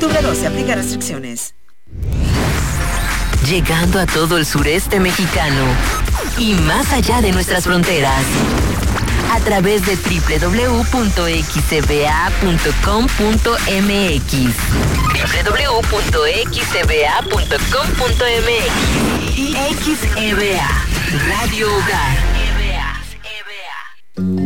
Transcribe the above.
Octubre 12, aplica restricciones. Llegando a todo el sureste mexicano y más allá de nuestras fronteras. A través de www.xcba.com.mx www.xcba.com.mx y XEBA, Radio Hogar.